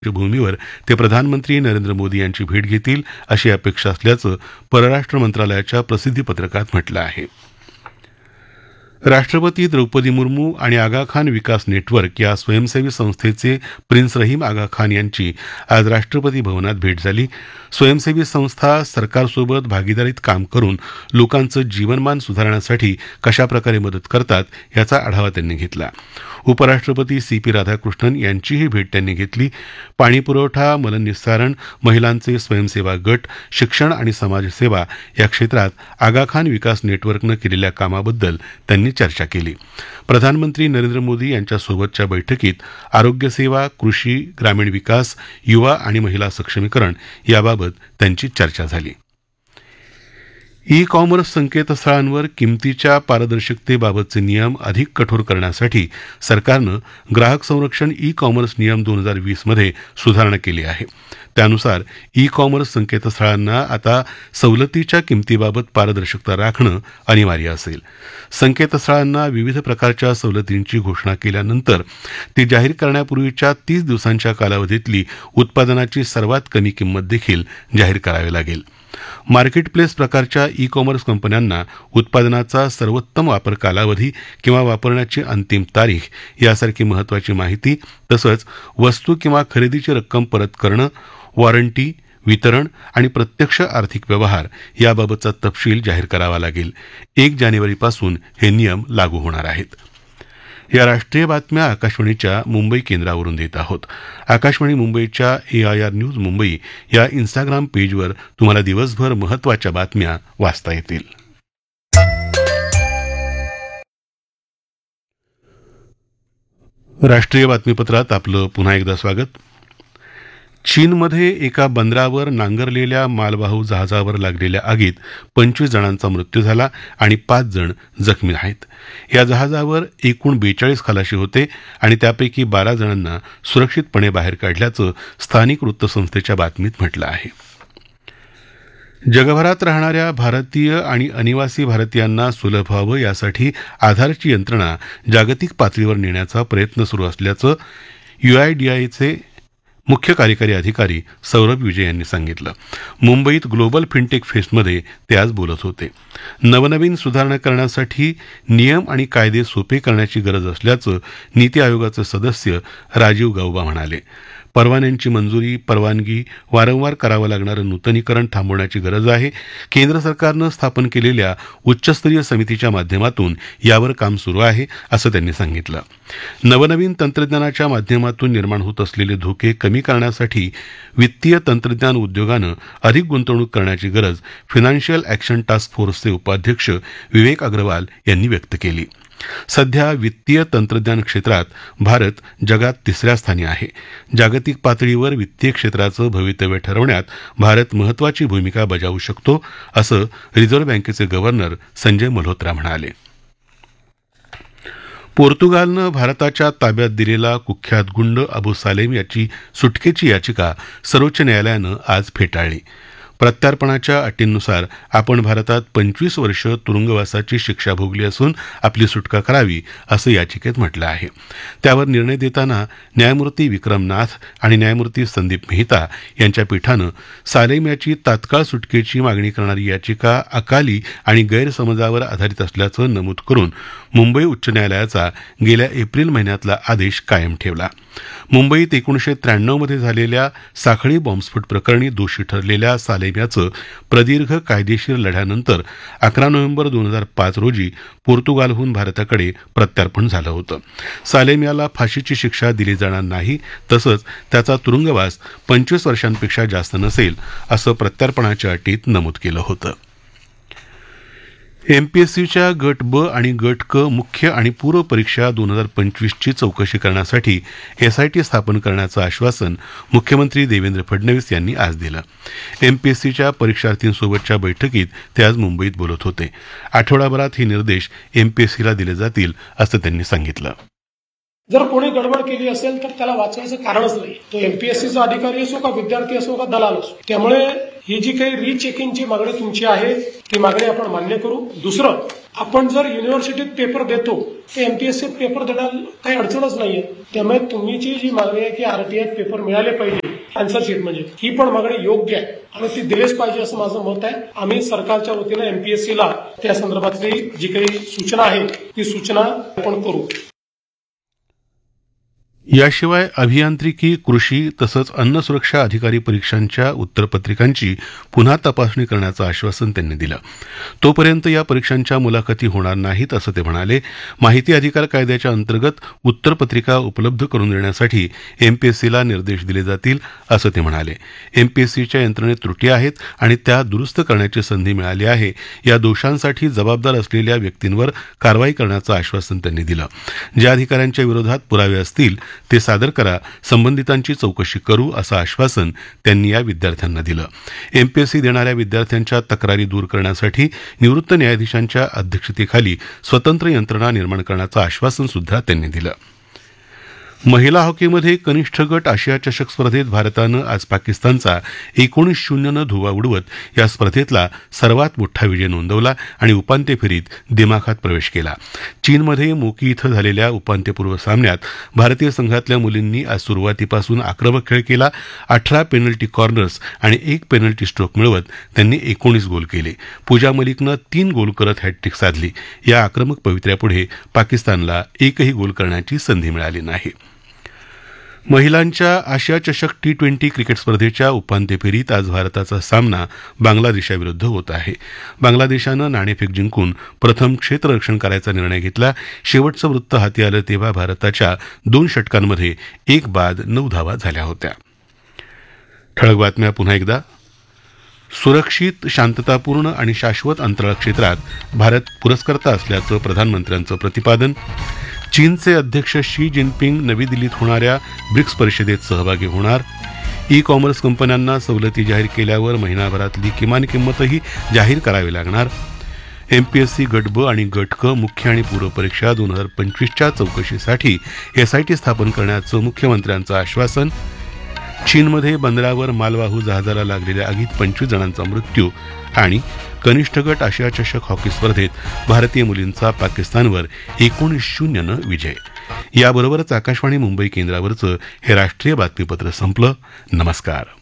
भूमीवर ते प्रधानमंत्री नरेंद्र मोदी यांची भेट घेतील अशी अपेक्षा असल्याचं परराष्ट्र मंत्रालयाच्या प्रसिद्धी पत्रकात म्हटलं आहे. राष्ट्रपती द्रौपदी मुर्मू आणि आगा खान विकास नेटवर्क या स्वयंसेवी संस्थेचे प्रिन्स रहीम आगा खान यांची आज राष्ट्रपती भवनात भेट झाली. स्वयंसेवी संस्था सरकारसोबत भागीदारीत काम करून लोकांचं जीवनमान सुधारण्यासाठी कशाप्रकारे मदत करतात याचा आढावा त्यांनी घेतला. उपराष्ट्रपती CP राधाकृष्णन यांचीही भेट त्यांनी घेतली. पाणीपुरवठा, मलनिस्सारण, महिलांचे स्वयंसेवा गट, शिक्षण आणि समाजसेवा या क्षेत्रात आगा खान विकास नेटवर्कनं केलेल्या कामाबद्दल त्यांनी चर्चा केली. प्रधानमंत्री नरेंद्र मोदी यांच्यासोबतच्या बैठकीत आरोग्यसेवा, कृषी, ग्रामीण विकास, युवा आणि महिला सक्षमीकरण याबाबत त्यांची चर्चा झाली. ई-कॉमर्स संकेतस्थळांवर किमतीच्या पारदर्शकतेबाबतचे नियम अधिक कठोर करण्यासाठी सरकारनं ग्राहक संरक्षण ई-कॉमर्स नियम 2020 मध्ये सुधारणा केली आहे. त्यानुसार ई-कॉमर्स संकेतस्थळांना आता सवलतीच्या किमतीबाबत पारदर्शकता राखणं अनिवार्य असेल. संकेतस्थळांना विविध प्रकारच्या सवलतींची घोषणा केल्यानंतर ती जाहीर करण्यापूर्वीच्या 30 दिवसांच्या कालावधीतली उत्पादनाची सर्वात कमी किंमत देखील जाहीर करावी लागेल. मार्केट प्लेस प्रकारच्या ई-कॉमर्स कंपन्यांना उत्पादनाचा सर्वोत्तम वापर कालावधी किंवा वापरण्याची अंतिम तारीख यासारखी महत्त्वाची माहिती तसंच वस्तू किंवा खरेदीची रक्कम परत करणं, वॉरंटी, वितरण आणि प्रत्यक्ष आर्थिक व्यवहार याबाबतचा तपशील जाहीर करावा लागेल. 1 जानेवारीपासून हे नियम लागू होणार आहेत. या राष्ट्रीय बातम्या आकाशवाणीच्या मुंबई केंद्रावरून देत आहोत. आकाशवाणी मुंबईच्या AIR न्यूज मुंबई या इन्स्टाग्राम पेजवर तुम्हाला दिवसभर महत्त्वाच्या बातम्या वाचता येतील. राष्ट्रीय बातमीपत्रात आपलं पुन्हा एकदा स्वागत. चीनमध्ये एका बंदरावर नांगरलेल्या मालवाहू जहाजावर लागलेल्या आगीत 25 जणांचा मृत्यू झाला आणि 5 जण जखमी आहेत. या जहाजावर एकूण 42 खलाशी होते आणि त्यापैकी 12 जणांना सुरक्षितपणे बाहेर काढल्याचं स्थानिक वृत्तसंस्थेच्या बातमीत म्हटलं आहे. जगभरात राहणाऱ्या भारतीय आणि अनिवासी भारतीयांना सुलभ व्हावं यासाठी आधारची यंत्रणा जागतिक पातळीवर नेण्याचा प्रयत्न सुरू असल्याचं UIDAIचे मुख्य कार्यकारी अधिकारी सौरभ विजय यांनी सांगितलं. मुंबईत ग्लोबल फिनटेक फेस्टमध्ये ते आज बोलत होते. नवनवीन सुधारणा करण्यासाठी नियम आणि कायदे सोपे करण्याची गरज असल्याचं नीती आयोगाचे सदस्य राजीव गौबा म्हणाले. परवान्यांची मंजुरी, परवानगी, वारंवार करावं लागणारं नूतनीकरण थांबवण्याची गरज आहे. केंद्र सरकारनं स्थापन केलेल्या उच्चस्तरीय समितीच्या माध्यमातून यावर काम सुरू आहे असं त्यांनी सांगितलं. नवनवीन तंत्रज्ञानाच्या माध्यमातून निर्माण होत असलेले धोके कमी करण्यासाठी वित्तीय तंत्रज्ञान उद्योगानं अधिक गुंतवणूक करण्याची गरज फायनान्शियल ॲक्शन टास्क फोर्सचे उपाध्यक्ष विवेक अग्रवाल यांनी व्यक्त केली. सध्या वित्तीय तंत्रज्ञान क्षेत्रात भारत जगात 3ऱ्या स्थानी आहे. जागतिक पातळीवर वित्तीय क्षेत्राचं भवितव्य ठरवण्यात भारत महत्त्वाची भूमिका बजावू शकतो असं रिझर्व्ह बँकेचे गव्हर्नर संजय मल्होत्रा म्हणाले. पोर्तुगालनं भारताच्या ताब्यात दिलेला कुख्यात गुंड अबू सालेम याची सुटकेची याचिका सर्वोच्च न्यायालयानं आज फेटाळली. प्रत्यार्पणाच्या अटींनुसार आपण भारतात 25 वर्ष तुरुंगवासाची शिक्षा भोगली असून आपली सुटका करावी असं याचिकेत म्हटलं आहे. त्यावर निर्णय देताना न्यायमूर्ती विक्रम नाथ आणि न्यायमूर्ती संदीप मेहता यांच्या पीठानं सालेम याची तात्काळ सुटकेची मागणी करणारी याचिका अकाली आणि गैरसमजावर आधारित असल्याचं नमूद करून मुंबई उच्च न्यायालयाचा गेल्या एप्रिल महिन्यातला आदेश कायम ठेवला. मुंबईत 1993 मध्ये झालेल्या साखळी बॉम्बस्फोट प्रकरणी दोषी ठरलेल्या सालेम याचं प्रदीर्घ कायदेशीर लढ्यानंतर 11 नोव्हेंबर 2005 रोजी पोर्तुगालहून भारताकडे प्रत्यार्पण झालं होतं. सालेम याला फाशीची शिक्षा दिली जाणार नाही तसंच त्याचा तुरुंगवास 25 वर्षांपेक्षा जास्त नसेल असं प्रत्यार्पणाच्या अटीत नमूद केलं होतं. MPSCच्या गट ब आणि गट क मुख्य आणि पूर्व परीक्षा 2025ची चौकशी करण्यासाठी SIT स्थापन करण्याचं आश्वासन मुख्यमंत्री देवेंद्र फडणवीस यांनी आज दिलं. MPSCच्या परीक्षार्थींसोबतच्या बैठकीत ते आज मुंबईत बोलत होते. आठवडाभरात हे निर्देश MPSCला दिले जातील असं त्यांनी सांगितलं. जर कोणी गडबड केली असेल तर त्याला वाचवायचं कारणच नाही. तो MPSCचा अधिकारी असो का विद्यार्थी असो का दलाल असो. त्यामुळे ही जी काही रिचेकिंगची मागणी तुमची आहे ती मागणी आपण मान्य करू. दुसरं आपण जर युनिव्हर्सिटीत पेपर देतो तर एमपीएससीत पेपर देण्याला काही अडचणच नाहीये. त्यामुळे तुमची जी मागणी आहे की आरटीआयत पेपर मिळाले पाहिजे, आन्सर शीट म्हणजे, ही पण मागणी योग्य आहे आणि ती दिलेच पाहिजे असं माझं मत आहे. आम्ही सरकारच्या वतीनं एमपीएससीला त्या संदर्भातली जी काही सूचना आहे ती सूचना आपण करू. याशिवाय अभियांत्रिकी, कृषी तसंच अन्न सुरक्षा अधिकारी परीक्षांच्या उत्तरपत्रिकांची पुन्हा तपासणी करण्याचं आश्वासन त्यांनी दिलं. तोपर्यंत या परीक्षांच्या मुलाखती होणार नाहीत असं ते म्हणाले. माहिती अधिकार कायद्याच्या अंतर्गत उत्तरपत्रिका उपलब्ध करून देण्यासाठी एमपीएससीला निर्देश दिले जातील असं ते म्हणाले. एमपीएससीच्या यंत्रणेत त्रुटी आहेत आणि त्या दुरुस्त करण्याची संधी मिळाली आहे. या दोषांसाठी जबाबदार असलेल्या व्यक्तींवर कारवाई करण्याचं आश्वासन त्यांनी दिलं. ज्या अधिकाऱ्यांच्या विरोधात पुरावे असतील ते सादर करा, संबंधितांची चौकशी करू असं आश्वासन त्यांनी या विद्यार्थ्यांना दिलं. एमपीएससी देणाऱ्या विद्यार्थ्यांच्या तक्रारी दूर करण्यासाठी निवृत्त न्यायाधीशांच्या अध्यक्षतेखाली स्वतंत्र यंत्रणा निर्माण करण्याचं आश्वासन सुद्धा त्यांनी दिलं. महिला हॉकीमध्ये कनिष्ठ गट आशिया चषक स्पर्धेत भारतानं आज पाकिस्तानचा 19-0 धुव्वा उडवत या स्पर्धेतला सर्वात मोठा विजय नोंदवला आणि उपांत्य फेरीत दिमाखात प्रवेश केला. चीनमध्ये मोकी इथं झालेल्या उपांत्यपूर्व सामन्यात भारतीय संघातल्या मुलींनी आज सुरुवातीपासून आक्रमक खेळ केला. 18 पेनल्टी कॉर्नर्स आणि 1 पेनल्टी स्ट्रोक मिळवत त्यांनी 19 गोल केले. पूजा मलिकनं 3 गोल करत हॅटट्रिक साधली. या आक्रमक पवित्र्यापुढे पाकिस्तानला एकही गोल करण्याची संधी मिळाली नाही. महिलांच्या आशिया चषक T20 क्रिकेट स्पर्धेच्या उपांत्य फेरीत आज भारताचा सामना बांगलादेशाविरुद्ध होत आहे. बांगलादेशानं नाणेफेक जिंकून प्रथम क्षेत्ररक्षण करायचा निर्णय घेतला. शेवटचं वृत्त हाती आलं तेव्हा भारताच्या 2 षटकांमध्ये 1 बाद 9 धावा झाल्या होत्या. ठळक बातम्या पुन्हा एकदा. सुरक्षित, शांततापूर्ण आणि शाश्वत अंतराळ क्षेत्रात भारत पुरस्कर्ता असल्याचं प्रधानमंत्र्यांचं प्रतिपादन. चीनचे अध्यक्ष शी जिनपिंग नवी दिल्लीत होणाऱ्या ब्रिक्स परिषदेत सहभागी होणार. ई कॉमर्स कंपन्यांना सवलती जाहीर केल्यावर महिनाभरातली किमान किंमतही जाहीर करावी लागणार. एमपीएससी गट ब आणि गट क मुख्य आणि पूर्व परीक्षा 2025च्या चौकशीसाठी एसआयटी स्थापन करण्याचं मुख्यमंत्र्यांचं आश्वासन. चीनमध्ये बंदरावर मालवाहू जहाजाला लागलेल्या आगीत 25 जणांचा मृत्यू. आणि कनिष्ठ गट आशिया चषक हॉकी स्पर्धेत भारतीय मुलींचा पाकिस्तानवर 19-0 विजय. याबरोबरच आकाशवाणी मुंबई केंद्रावरचं हे राष्ट्रीय बातमीपत्र संपलं. नमस्कार.